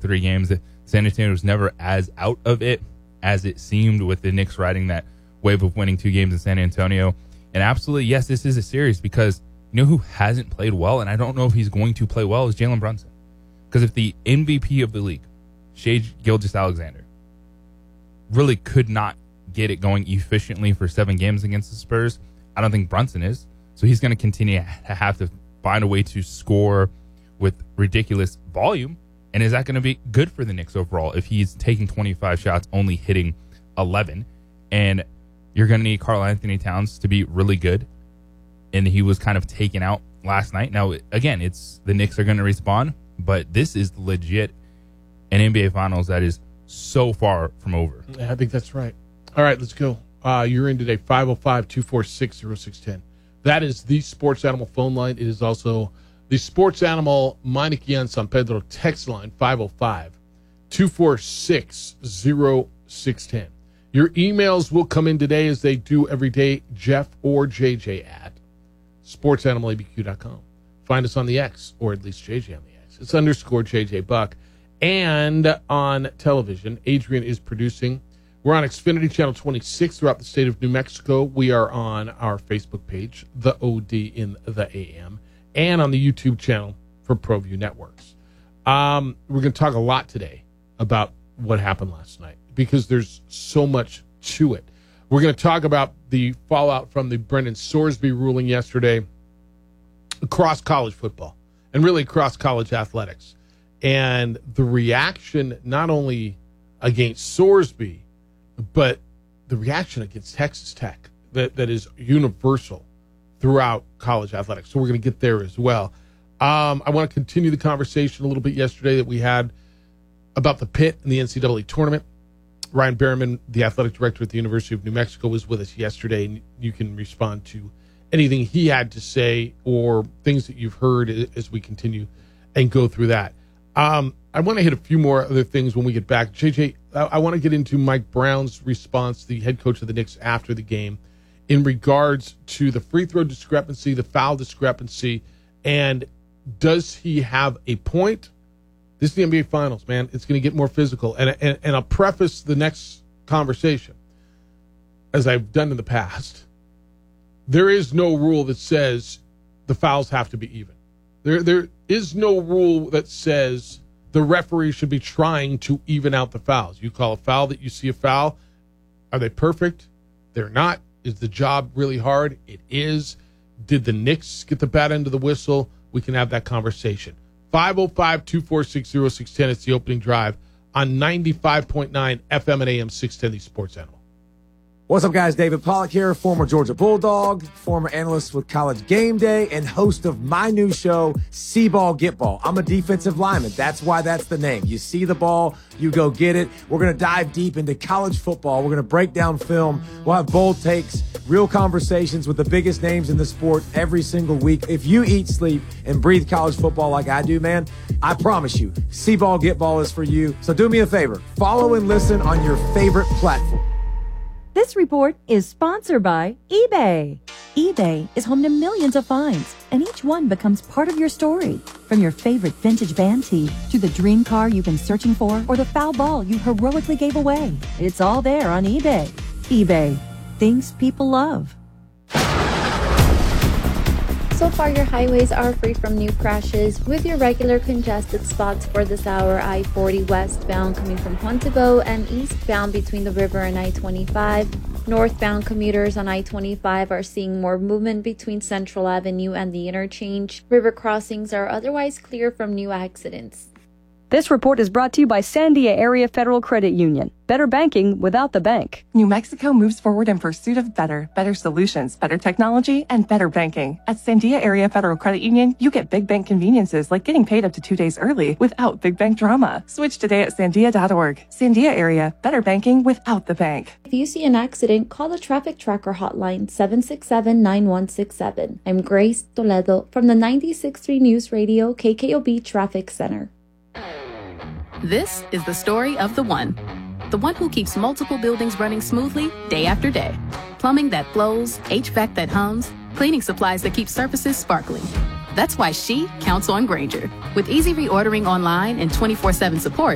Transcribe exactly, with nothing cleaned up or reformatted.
three games. San Antonio was never as out of it as it seemed, with the Knicks riding that wave of winning two games in San Antonio. And absolutely, yes, this is a series, because you know who hasn't played well, and I don't know if he's going to play well, is Jalen Brunson. Because if the M V P of the league, Shai Gilgeous-Alexander, really could not get it going efficiently for seven games against the Spurs, I don't think Brunson is. So he's going to continue to have to find a way to score with ridiculous volume. And is that going to be good for the Knicks overall if he's taking twenty-five shots, only hitting eleven? And you're going to need Karl Anthony Towns to be really good. And he was kind of taken out last night. Now, again, it's the Knicks are going to respond, but this is legit an N B A Finals that is so far from over. Yeah, I think that's right. All right, let's go. Uh, you're in today, five oh five, two four six, oh six one oh. That is the Sports Animal phone line. It is also the Sports Animal Meineke and San Pedro text line, five oh five, two four six, oh six one oh. Your emails will come in today, as they do every day, Jeff or J J at sports animal a b q dot com. Find us on the X, or at least J J on the X. It's underscore J J Buck. And on television, Adrian is producing. We're on Xfinity Channel twenty-six throughout the state of New Mexico. We are on our Facebook page, The O D in the A M, and on the YouTube channel for ProView Networks. Um, we're going to talk a lot today about what happened last night, because there's so much to it. We're going to talk about the fallout from the Brendan Sorsby ruling yesterday across college football, and really across college athletics, and the reaction not only against Sorsby, but the reaction against Texas Tech that, that is universal throughout college athletics. So we're going to get there as well. Um, I want to continue the conversation a little bit yesterday that we had about the pit in the N C double A tournament. Ryan Berriman, the athletic director at the University of New Mexico, was with us yesterday, and you can respond to anything he had to say or things that you've heard as we continue and go through that. Um, I want to hit a few more other things when we get back. J J, I, I want to get into Mike Brown's response, the head coach of the Knicks, after the game, in regards to the free throw discrepancy, the foul discrepancy, and does he have a point? This is the N B A Finals, man. It's going to get more physical. And, and, and I'll preface the next conversation, as I've done in the past. There is no rule that says the fouls have to be even. There, there is no rule that says the referee should be trying to even out the fouls. You call a foul that you see a foul. Are they perfect? They're not. Is the job really hard? It is. Did the Knicks get the bad end of the whistle? We can have that conversation. five oh five, two four six, oh six one oh. It's the opening drive on ninety-five point nine F M and A M six ten, the Sports Animal. What's up, guys? David Pollack here, former Georgia Bulldog, former analyst with College Game Day, and host of my new show, See Ball, Get Ball. I'm a defensive lineman. That's why that's the name. You see the ball, you go get it. We're going to dive deep into college football. We're going to break down film. We'll have bold takes, real conversations with the biggest names in the sport every single week. If you eat, sleep, and breathe college football like I do, man, I promise you, See Ball, Get Ball is for you. So do me a favor. Follow and listen on your favorite platform. This report is sponsored by eBay. eBay is home to millions of finds, and each one becomes part of your story. From your favorite vintage band tee to the dream car you've been searching for, or the foul ball you heroically gave away. It's all there on eBay. eBay. Things people love. So far, your highways are free from new crashes, with your regular congested spots for this hour: I forty westbound coming from Quantico, and eastbound between the river and I twenty-five. Northbound commuters on I twenty-five are seeing more movement between Central Avenue and the interchange. River crossings are otherwise clear from new accidents. This report is brought to you by Sandia Area Federal Credit Union. Better banking without the bank. New Mexico moves forward in pursuit of better, better solutions, better technology, and better banking. At Sandia Area Federal Credit Union, you get big bank conveniences like getting paid up to two days early without big bank drama. Switch today at sandia dot org. Sandia Area, better banking without the bank. If you see an accident, call the Traffic Tracker hotline seven six seven, nine one six seven. I'm Grace Toledo from the ninety-six point three News Radio K K O B Traffic Center. This is the story of the one. The one who keeps multiple buildings running smoothly day after day. Plumbing that flows, H V A C that hums, cleaning supplies that keep surfaces sparkling. That's why she counts on Grainger. With easy reordering online and twenty-four seven support,